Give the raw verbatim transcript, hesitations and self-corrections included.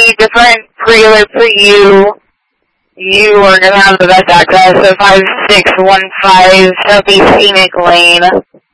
be different pre-alert for you. You are going to have the best access, so five six one five Southeast Scenic Lane.